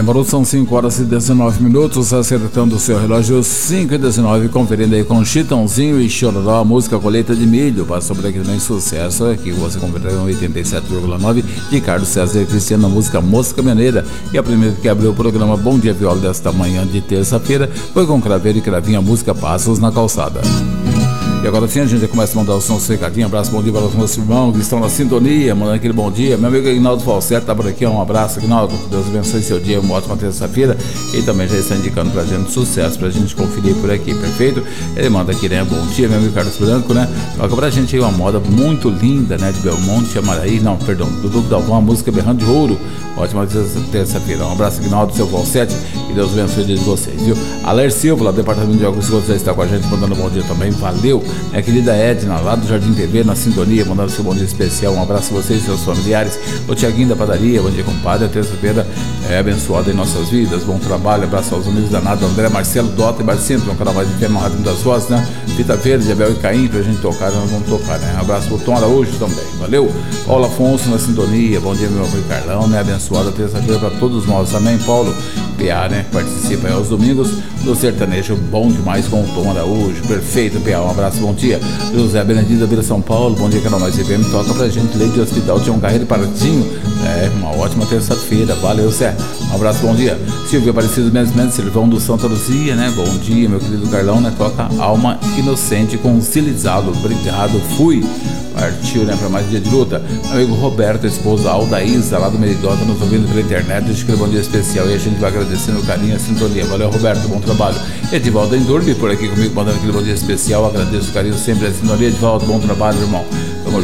Embora são 5 horas e 19 minutos, acertando o seu relógio 5 e 19, conferindo aí com Chitãozinho e Chororó, a música Colheita de Milho. Passou por aqui também sucesso, aqui você conferiu em 87,9 de Carlos César e Cristiano, a música Moça Caminhoneira. E a primeira que abriu o programa Bom Dia Viola desta manhã de terça-feira foi com Craveiro e Cravinho, a música Passos na Calçada. E agora sim a gente já começa a mandar o som do recadinho. Abraço, bom dia para os meus irmãos que estão na sintonia, mandando aquele bom dia. Meu amigo Aguinaldo Falsetti está por aqui, um abraço, Aguinaldo. Deus abençoe seu dia, uma ótima terça-feira. E também já está indicando pra gente sucesso, pra gente conferir por aqui, perfeito? Ele manda aqui, né? Bom dia, meu amigo Carlos Branco, né? Toca pra gente aí uma moda muito linda, né? De Belmonte, Amaraí, não, perdão, do Duque Dalvão, a música Berrando de Ouro. Ótima terça-feira. Um abraço, Aguinaldo, seu Falsetti, e Deus abençoe de vocês, viu? Aler Silva, lá do Departamento de Águas Esgotos, já está com a gente, mandando um bom dia também. Valeu, minha querida Edna, lá do Jardim TV, na sintonia, mandando seu bom dia especial. Um abraço a vocês e seus familiares. O Tiaguinho da Padaria, bom dia, compadre. A terça-feira é abençoada em nossas vidas. Bom trabalho, abraço aos amigos danados, André, Marcelo, Dota e Barcinto, um canal mais de no Rádio das Vozes, né? Fita Verde, Abel e Caim, pra gente tocar, nós vamos tocar, né? Um abraço pro Tom Araújo também, valeu. Paulo Afonso na sintonia, bom dia, meu amigo Carlão, né? Abençoada terça-feira pra todos nós também. Paulo PA, né? Participa aí aos domingos do Sertanejo Bom Demais com o Tom Araújo, perfeito, PA, um abraço, bom dia. José Benedito da Vila São Paulo, bom dia, canal mais IPM, toca pra gente, Lei de Hospital, Tião Carreiro e Partinho, uma ótima terça-feira, valeu, Zé, um abraço, bom dia. Silvio Aparecido Mendes, Silvão do Santa Luzia, né, bom dia, meu querido Carlão, né, toca Alma Inocente com Silizado, obrigado, fui. Partiu, né, para mais um dia de luta. Meu amigo Roberto, a esposa Aldaísa, lá do Meridota, nos ouvindo pela internet. Deixa que é um bom dia especial e a gente vai agradecendo o carinho e a sintonia. Valeu, Roberto, bom trabalho. Edivaldo Endurbi por aqui comigo, mandando aquele bom dia especial. Agradeço o carinho sempre, a sintonia. Edivaldo, bom trabalho, irmão.